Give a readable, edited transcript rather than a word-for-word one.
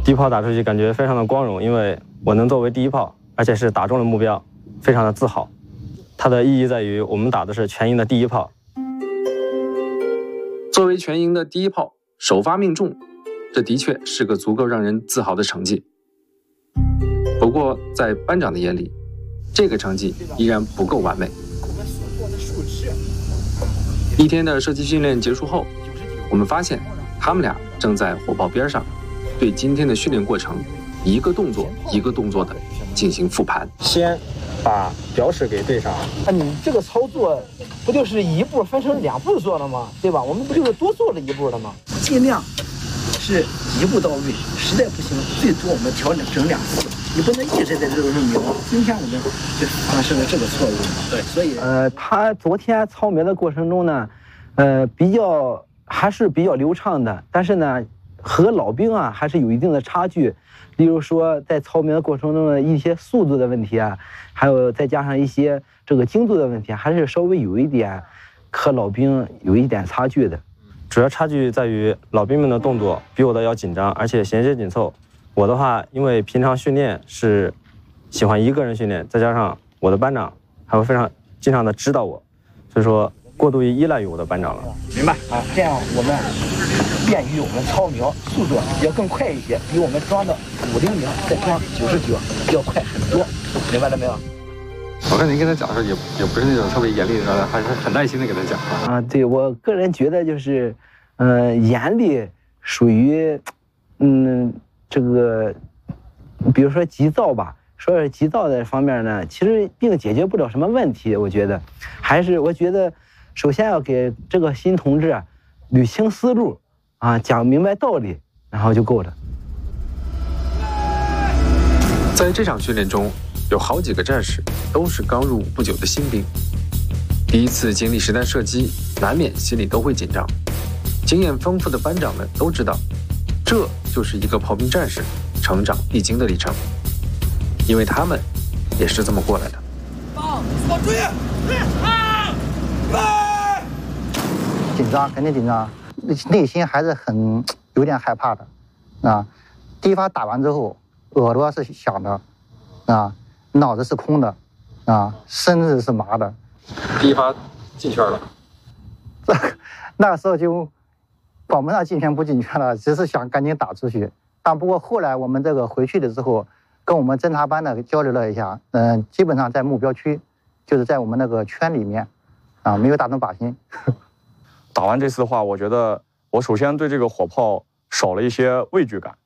第一炮打出去感觉非常的光荣，因为我能作为第一炮，而且是打中了目标，非常的自豪。它的意义在于我们打的是全营的第一炮。 作为全营的第一炮，首发命中，这的确是个足够让人自豪的成绩。不过在班长的眼里，这个成绩依然不够完美。一天的射击训练结束后，我们发现他们俩正在火炮边上，对今天的训练过程一个动作一个动作的进行复盘。 先把表尺给对上。 你这个操作不就是一步分成2步做了吗？对吧？我们不就是多做了一步了吗？尽量是一步到位，实在不行，最多我们调整2次。你不能一直在这种瞄。今天我们就发生了这个错误。对，所以他昨天操瞄的过程中呢，还是比较流畅的，但是呢，和老兵啊还是有一定的差距。例如说，在操瞄的过程中的一些速度的问题啊，还有再加上一些这个精度的问题，还是稍微有一点和老兵有一点差距的。 主要差距在于老兵们的动作比我的要紧张，而且衔接紧凑。我的话，因为平常训练是喜欢一个人训练，再加上我的班长还会非常经常的指导我，所以说过度于依赖于我的班长了。 明白啊？这样我们便于我们操瞄速度要更快一些，比我们装的500再装99要快很多，明白了没有？ 我看您跟他讲的时候也不是那种特别严厉的，还是很耐心的跟他讲啊。对，我个人觉得就是，严厉属于，这个，比如说急躁吧。说是急躁的方面呢，其实并解决不了什么问题。我觉得，我觉得，首先要给这个新同志捋清思路，啊，讲明白道理，然后就够了。 在这场训练中，有好几个战士都是刚入伍不久的新兵，第一次经历实弹射击，难免心里都会紧张。经验丰富的班长们都知道，这就是一个炮兵战士成长必经的历程。因为他们也是这么过来的。 注意！ 紧张，肯定紧张，内心还是有点害怕的，啊！第一发打完之后，耳朵是响的，啊，脑子是空的，啊，身子是麻的。 第一发进圈了， 那时候就管不上进圈不进圈了，只是想赶紧打出去。但不过后来我们这个回去的时候。跟我们侦察班的交流了一下，基本上在目标区，就是在我们那个圈里面，啊，没有打中靶心。 打完这次的话，我觉得我首先对这个火炮少了一些畏惧感。